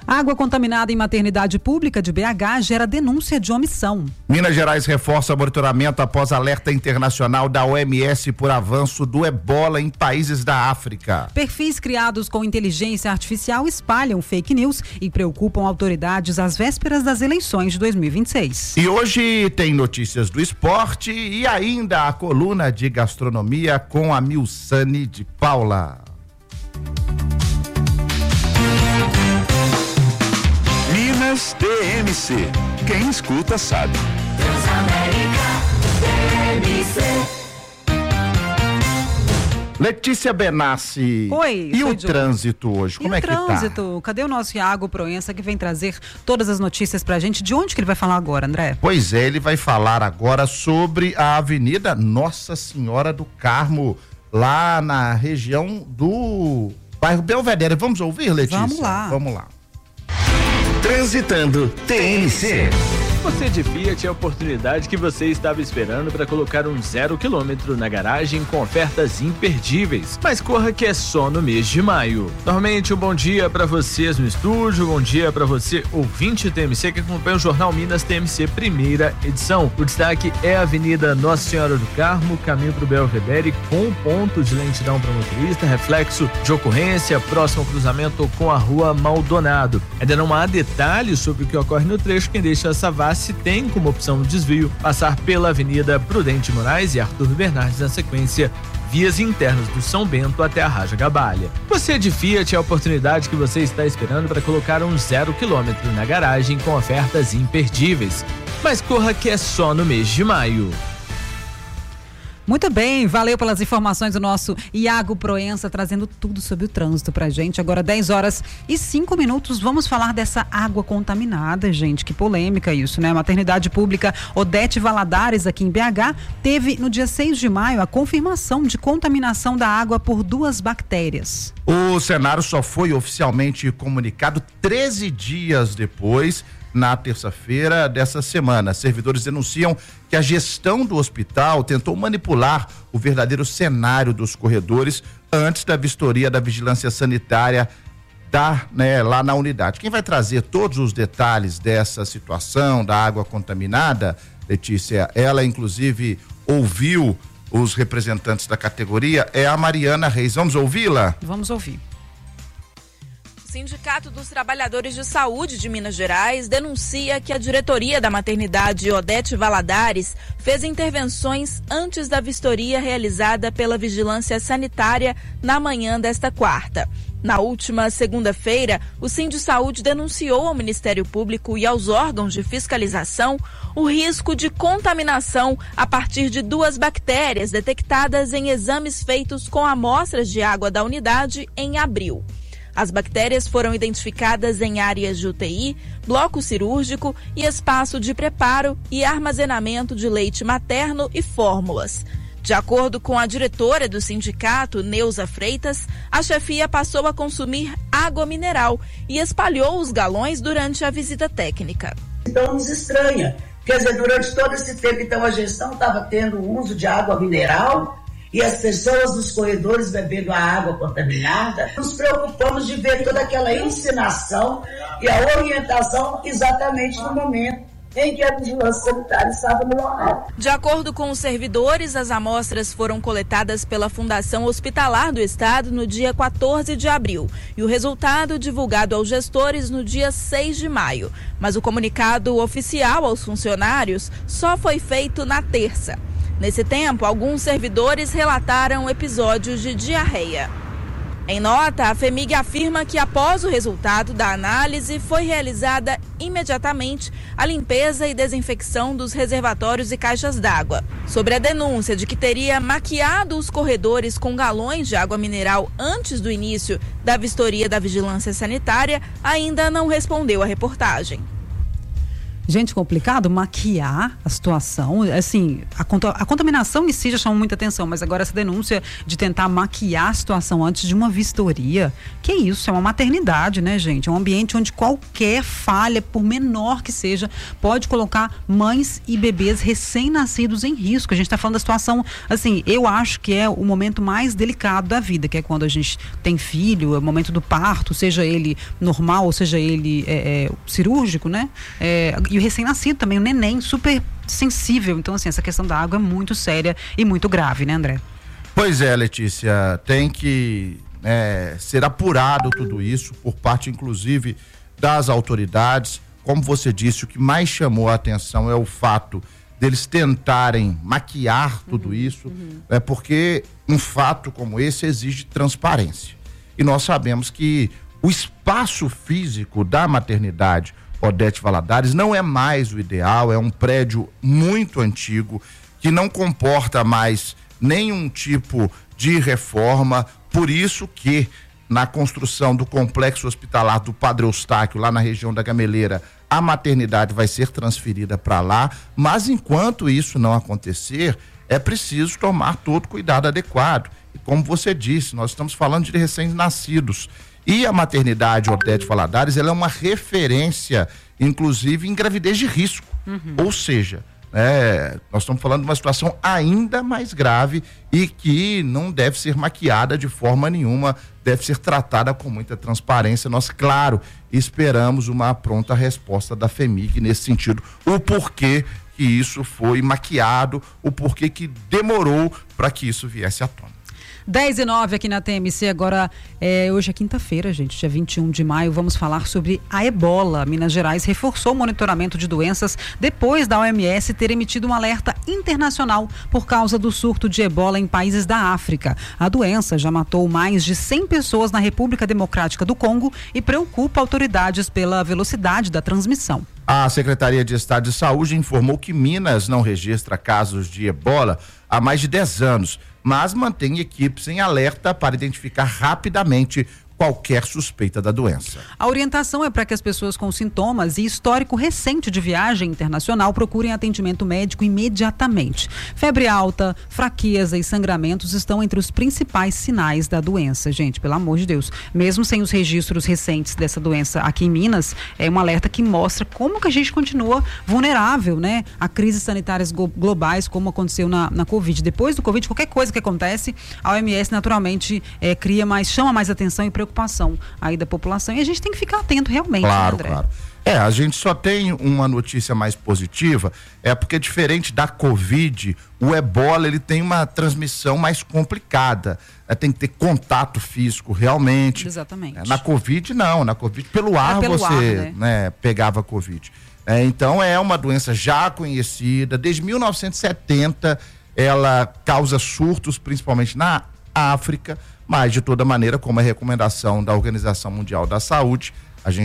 Água contaminada em maternidade pública de BH gera denúncia de omissão. Minas Gerais reforça monitoramento após alerta internacional da OMS por avanço do ebola em países da África. Perfis criados com inteligência artificial espalham fake news e preocupam autoridades às vésperas das eleições de 2026. E hoje tem notícias do esporte e ainda a coluna de gastronomia com a Milsane de Paula. Minas DMC. Quem escuta sabe. Letícia Benassi. Oi. E o trânsito hoje? Como é que tá? Trânsito? Cadê o nosso Iago Proença que vem trazer todas as notícias pra gente? De onde que ele vai falar agora, André? Pois é, ele vai falar agora sobre a Avenida Nossa Senhora do Carmo, lá na região do bairro Belvedere. Vamos ouvir, Letícia? Vamos lá. Transitando TNC. Você de Fiat é a oportunidade que você estava esperando para colocar um 0 km na garagem com ofertas imperdíveis. Mas corra que é só no mês de maio. Normalmente um bom dia para vocês no estúdio, bom dia para você ouvinte TMC que acompanha o Jornal Minas TMC primeira edição. O destaque é a Avenida Nossa Senhora do Carmo, caminho para o Belvedere com ponto de lentidão para motorista, reflexo de ocorrência, próximo ao cruzamento com a Rua Maldonado. Ainda não há detalhes sobre o que ocorre no trecho, quem deixa essa se tem como opção de desvio passar pela Avenida Prudente Moraes e Arthur Bernardes na sequência vias internas do São Bento até a Raja Gabalha. Você de Fiat é a oportunidade que você está esperando para colocar um 0 km na garagem com ofertas imperdíveis. Mas corra que é só no mês de maio. Muito bem, valeu pelas informações do nosso Iago Proença, trazendo tudo sobre o trânsito pra gente. Agora 10h05, vamos falar dessa água contaminada, gente, que polêmica isso, né? A maternidade pública Odete Valadares, aqui em BH, teve no dia 6 de maio a confirmação de contaminação da água por 2 bactérias. O cenário só foi oficialmente comunicado 13 dias depois, na terça-feira dessa semana. Servidores denunciam que a gestão do hospital tentou manipular o verdadeiro cenário dos corredores antes da vistoria da vigilância sanitária lá na unidade. Quem vai trazer todos os detalhes dessa situação da água contaminada, Letícia, ela inclusive ouviu os representantes da categoria, é a Mariana Reis. Vamos ouvi-la? Vamos ouvir. O Sindicato dos Trabalhadores de Saúde de Minas Gerais denuncia que a diretoria da maternidade Odete Valadares fez intervenções antes da vistoria realizada pela Vigilância Sanitária na manhã desta quarta. Na última segunda-feira, o Sindisaúde denunciou ao Ministério Público e aos órgãos de fiscalização o risco de contaminação a partir de 2 bactérias detectadas em exames feitos com amostras de água da unidade em abril. As bactérias foram identificadas em áreas de UTI, bloco cirúrgico e espaço de preparo e armazenamento de leite materno e fórmulas. De acordo com a diretora do sindicato, Neuza Freitas, a chefia passou a consumir água mineral e espalhou os galões durante a visita técnica. Então nos estranha, quer dizer, durante todo esse tempo, então a gestão estava tendo o uso de água mineral e as pessoas nos corredores bebendo a água contaminada. Nos preocupamos de ver toda aquela ensinação e a orientação exatamente no momento em que a vigilância sanitária estava no local. De acordo com os servidores, as amostras foram coletadas pela Fundação Hospitalar do Estado no dia 14 de abril e o resultado divulgado aos gestores no dia 6 de maio. Mas o comunicado oficial aos funcionários só foi feito na terça. Nesse tempo, alguns servidores relataram episódios de diarreia. Em nota, a FEMIG afirma que após o resultado da análise foi realizada imediatamente a limpeza e desinfecção dos reservatórios e caixas d'água. Sobre a denúncia de que teria maquiado os corredores com galões de água mineral antes do início da vistoria da Vigilância Sanitária, ainda não respondeu à reportagem. Gente, complicado maquiar a situação, assim, a contaminação em si já chama muita atenção, mas agora essa denúncia de tentar maquiar a situação antes de uma vistoria, que isso? É uma maternidade, né, gente? É um ambiente onde qualquer falha, por menor que seja, pode colocar mães e bebês recém-nascidos em risco. A gente está falando da situação, assim, eu acho que é o momento mais delicado da vida, que é quando a gente tem filho, é o momento do parto, seja ele normal ou seja ele cirúrgico, né? E o recém-nascido também, o neném super sensível. Então, assim, essa questão da água é muito séria e muito grave, né, André? Pois é, Letícia, tem que ser apurado tudo isso por parte, inclusive, das autoridades. Como você disse, o que mais chamou a atenção é o fato deles tentarem maquiar tudo isso, porque um fato como esse exige transparência. E nós sabemos que o espaço físico da maternidade Odete Valadares não é mais o ideal, é um prédio muito antigo que não comporta mais nenhum tipo de reforma, por isso que na construção do complexo hospitalar do Padre Eustáquio, lá na região da Gameleira, a maternidade vai ser transferida para lá, mas enquanto isso não acontecer, é preciso tomar todo cuidado adequado. E como você disse, nós estamos falando de recém-nascidos. E a maternidade Odete Valadares, ela é uma referência, inclusive, em gravidez de risco. Ou seja, nós estamos falando de uma situação ainda mais grave e que não deve ser maquiada de forma nenhuma, deve ser tratada com muita transparência. Nós, claro, esperamos uma pronta resposta da FEMIG nesse sentido. O porquê que isso foi maquiado, o porquê que demorou para que isso viesse à tona. 10:09 aqui na TMC, agora hoje é quinta-feira, gente, dia 21 de maio, vamos falar sobre a ebola. Minas Gerais reforçou o monitoramento de doenças depois da OMS ter emitido um alerta internacional por causa do surto de ebola em países da África. A doença já matou mais de 100 pessoas na República Democrática do Congo e preocupa autoridades pela velocidade da transmissão. A Secretaria de Estado de Saúde informou que Minas não registra casos de ebola há mais de 10 anos, mas mantém equipes em alerta para identificar rapidamente qualquer suspeita da doença. A orientação é para que as pessoas com sintomas e histórico recente de viagem internacional procurem atendimento médico imediatamente. Febre alta, fraqueza e sangramentos estão entre os principais sinais da doença. Gente, pelo amor de Deus, mesmo sem os registros recentes dessa doença aqui em Minas, é um alerta que mostra como que a gente continua vulnerável, né? A crises sanitárias globais, como aconteceu na Covid. Depois do Covid, qualquer coisa que acontece, a OMS naturalmente chama mais atenção e preocupação aí da população, e a gente tem que ficar atento realmente, claro, né, André? Claro. A gente só tem uma notícia mais positiva, porque diferente da Covid, o ebola ele tem uma transmissão mais complicada, tem que ter contato físico realmente. Exatamente. Na Covid não, na Covid pelo ar você pegava Covid. Então é uma doença já conhecida, desde 1970 ela causa surtos principalmente na África, mas de toda maneira, como é recomendação da Organização Mundial da Saúde,